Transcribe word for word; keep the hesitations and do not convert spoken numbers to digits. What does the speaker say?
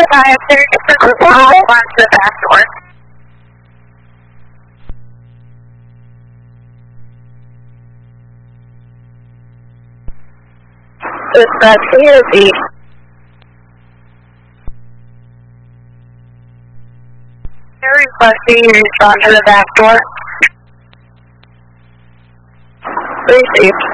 advise there is a group of people onto the back door. It's the C or D. They're requesting you reach onto the back door. Received.